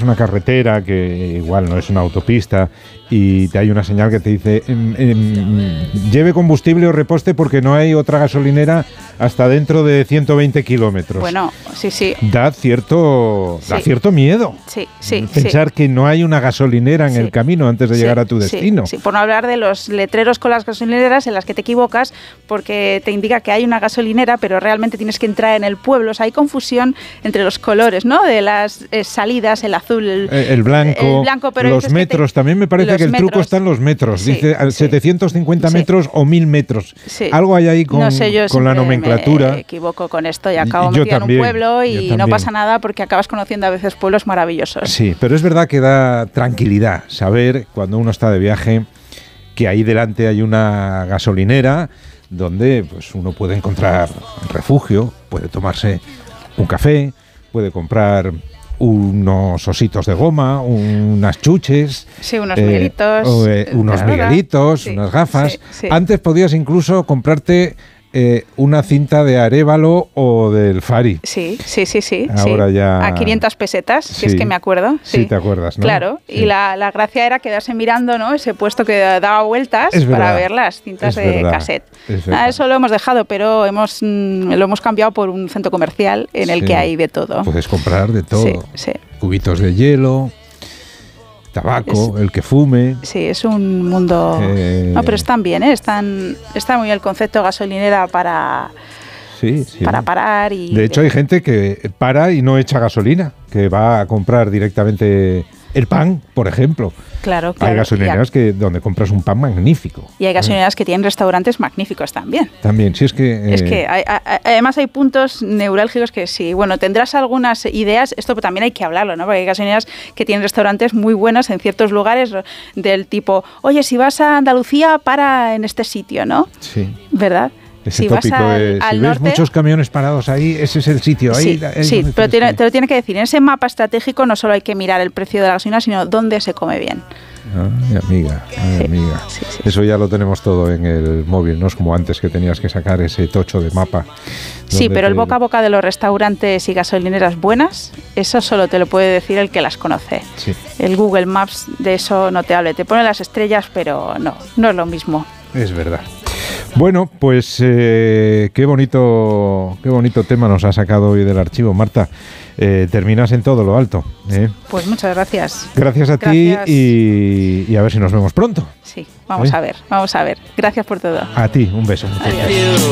una carretera que igual no es una autopista y hay una señal que te dice lleve combustible o reposte porque no hay otra gasolinera hasta dentro de 120 kilómetros. Bueno, sí. Da cierto miedo. Sí. Pensar que no hay una gasolinera en el camino antes de llegar a tu destino. Sí, por no hablar de los letreros con las gasolineras en las que te equivocas porque te indica que hay una gasolinera, pero realmente tienes que entrar en el pueblo. O sea, hay confusión entre los colores, ¿no? De las salidas, el azul, el blanco, pero los metros. También me parece que el truco está en los metros. Sí, dice 750 metros o 1000 metros. Sí. Algo hay ahí con la nomenclatura. Me equivoco con esto y acabo metido en un pueblo y no pasa nada porque acabas conociendo a veces pueblos maravillosos. Sí, pero es verdad que da tranquilidad saber cuando uno está de viaje que ahí delante hay una gasolinera donde pues uno puede encontrar refugio, puede tomarse un café, puede comprar unos ositos de goma, unas chuches, unos miguelitos, unas gafas. Sí. Antes podías incluso comprarte una cinta de Arévalo o del Fari. Sí. Ahora ya... A 500 pesetas, si es que me acuerdo. Sí, te acuerdas, ¿no? Claro, sí. Y la gracia era quedarse mirando, ¿no? Ese puesto que daba vueltas para ver las cintas de cassette. Eso lo hemos dejado, pero lo hemos cambiado por un centro comercial en el que hay de todo. Puedes comprar de todo. Sí. Cubitos de hielo, tabaco, el que fume. Sí, es un mundo... No, pero están bien, ¿eh? Está muy bien el concepto de gasolinera para parar y... De hecho, hay gente que para y no echa gasolina, que va a comprar directamente el pan, por ejemplo. Claro. Hay gasolineras donde compras un pan magnífico. Y hay gasolineras que tienen restaurantes magníficos también. También, sí, es que... Es que además hay puntos neurálgicos que sí, bueno, tendrás algunas ideas, esto también hay que hablarlo, ¿no? Porque hay gasolineras que tienen restaurantes muy buenos en ciertos lugares del tipo, oye, si vas a Andalucía, para en este sitio, ¿no? Sí. ¿Verdad? Ese tópico de si ves muchos camiones parados ahí, ese es el sitio. Sí, pero te lo tiene que decir. En ese mapa estratégico no solo hay que mirar el precio de la gasolina, sino dónde se come bien. Ay, amiga. Sí. Eso ya lo tenemos todo en el móvil, no es como antes que tenías que sacar ese tocho de mapa. Sí, pero el boca a boca de los restaurantes y gasolineras buenas, eso solo te lo puede decir el que las conoce. Sí. El Google Maps de eso no te habla. Te pone las estrellas, pero no es lo mismo. Es verdad. Bueno, pues qué bonito tema nos ha sacado hoy del archivo, Marta. Terminas en todo lo alto. Pues muchas gracias. Gracias a ti y a ver si nos vemos pronto. Sí, vamos a ver. Gracias por todo. A ti, un beso. Adiós.